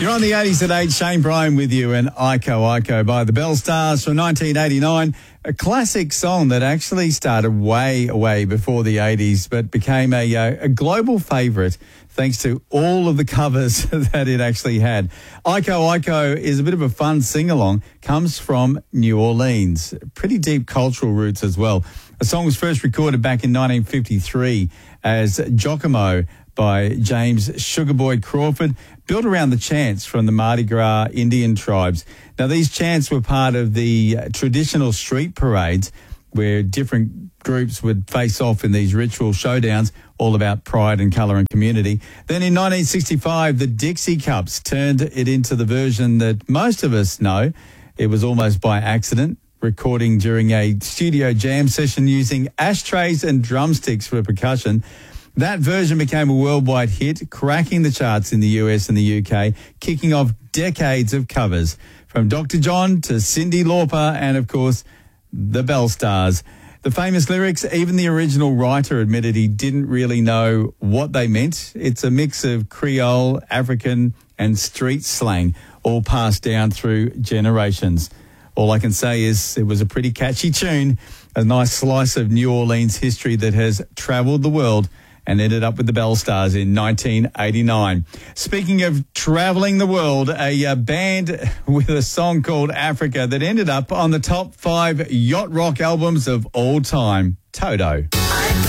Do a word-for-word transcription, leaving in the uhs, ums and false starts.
You're on the eighties at eight. Shane Bryan with you and Iko Iko by the Bell Stars from nineteen eighty-nine. A classic song that actually started way, way before the eighties, but became a, a global favourite thanks to all of the covers that it actually had. Iko Iko is a bit of a fun sing-along, comes from New Orleans. Pretty deep cultural roots as well. The song was first recorded back in nineteen fifty-three as Giacomo by James Sugarboy Crawford, built around the chants from the Mardi Gras Indian tribes. Now, these chants were part of the traditional street parades where different groups would face off in these ritual showdowns, all about pride and colour and community. Then in nineteen sixty-five, the Dixie Cups turned it into the version that most of us know. It was almost by accident, recording during a studio jam session using ashtrays and drumsticks for percussion. That version became a worldwide hit, cracking the charts in the U S and the U K, kicking off decades of covers, from Doctor John to Cyndi Lauper and, of course, the Bell Stars. The famous lyrics, even the original writer admitted he didn't really know what they meant. It's a mix of Creole, African and street slang, all passed down through generations. All I can say is it was a pretty catchy tune, a nice slice of New Orleans history that has travelled the world and ended up with the Bell Stars in nineteen eighty-nine. Speaking of travelling the world, a uh, band with a song called Africa that ended up on the top five yacht rock albums of all time, Toto.